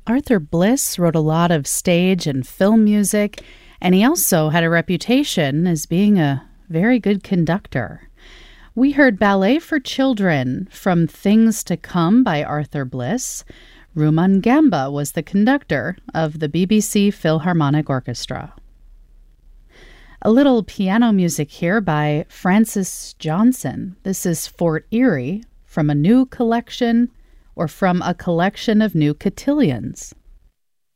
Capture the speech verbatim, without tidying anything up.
Arthur Bliss wrote a lot of stage and film music, and he also had a reputation as being a very good conductor. We heard Ballet for Children from Things to Come by Arthur Bliss. Rumangamba was the conductor of the B B C Philharmonic Orchestra. A little piano music here by Francis Johnson. This is Fort Erie from a new collection or from a collection of new cotillions.